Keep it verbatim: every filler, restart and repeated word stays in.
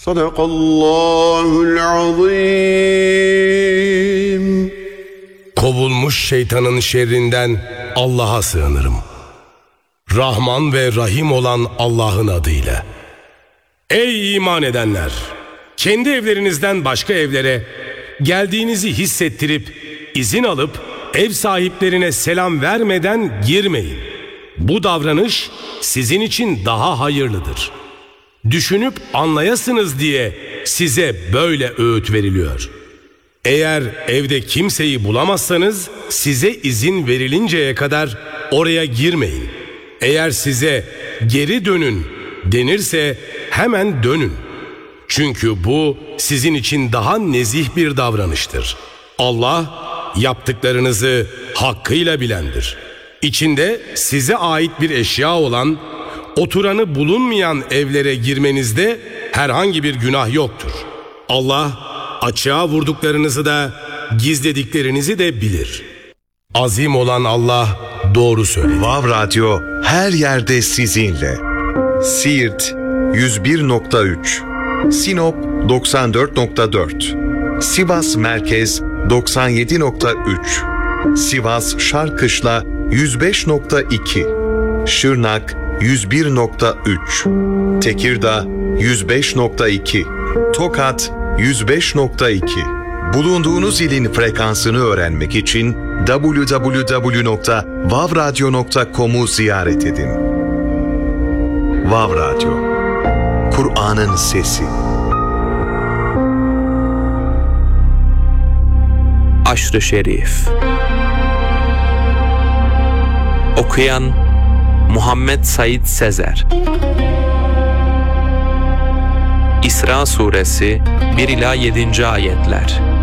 Sadakallahul azim. Kovulmuş şeytanın şerrinden Allah'a sığınırım. Rahman ve Rahim olan Allah'ın adıyla. Ey iman edenler! Kendi evlerinizden başka evlere geldiğinizi hissettirip izin alıp ev sahiplerine selam vermeden girmeyin. Bu davranış sizin için daha hayırlıdır. Düşünüp anlayasınız diye size böyle öğüt veriliyor. Eğer evde kimseyi bulamazsanız size izin verilinceye kadar oraya girmeyin. Eğer size geri dönün denirse hemen dönün. Çünkü bu sizin için daha nezih bir davranıştır. Allah yaptıklarınızı hakkıyla bilendir. İçinde size ait bir eşya olan, oturanı bulunmayan evlere girmenizde herhangi bir günah yoktur. Allah açığa vurduklarınızı da gizlediklerinizi de bilir. Azim olan Allah doğru söyledi. Vav Radyo her yerde sizinle. Siirt yüz bir nokta üç, Sinop doksan dört nokta dört, Sivas Merkez doksan yedi nokta üç, Sivas Şarkışla yüz beş nokta iki, Şırnak yüz bir nokta üç, Tekirdağ yüz beş nokta iki, Tokat yüz beş nokta iki. Bulunduğunuz ilin frekansını öğrenmek için double-u double-u double-u nokta vav radyo nokta com'u ziyaret edin. Vav Radyo, Kur'an'ın sesi. Aşr-ı Şerif. Okuyan Muhammed Said Sezer. İsra Suresi bir ila yedinci ayetler.